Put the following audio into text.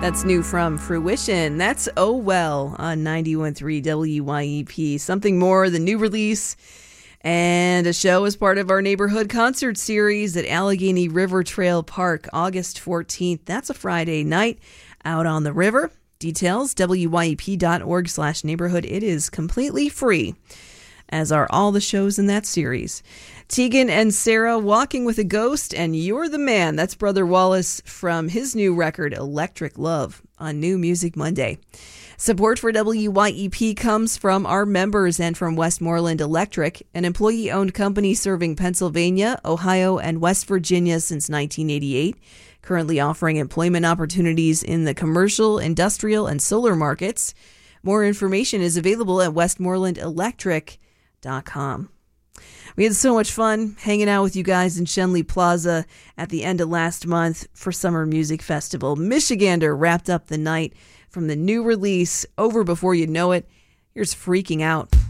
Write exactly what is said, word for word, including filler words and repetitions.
That's new from Fruition. That's Oh Well on ninety-one point three W Y E P. Something more, the new release, and a show as part of our neighborhood concert series at Allegheny River Trail Park, August fourteenth. That's a Friday night out on the river. Details, W Y E P dot org slash neighborhood. It is completely free, as are all the shows in that series. Tegan and Sarah, Walking with a Ghost, and You're the Man. That's Brother Wallace from his new record, Electric Love, on New Music Monday. Support for W Y E P comes from our members and from Westmoreland Electric, an employee-owned company serving Pennsylvania, Ohio, and West Virginia since nineteen eighty-eight, currently offering employment opportunities in the commercial, industrial, and solar markets. More information is available at westmoreland electric dot com. We had so much fun hanging out with you guys in Shenley Plaza at the end of last month for Summer Music Festival. Michigander wrapped up the night from the new release, Over Before You Know It. Here's Freaking Out.